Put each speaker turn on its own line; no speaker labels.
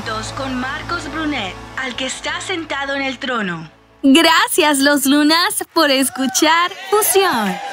juntos con Marcos Brunet, al que está sentado en el trono.
Gracias, los Lunas, por escuchar Fusión.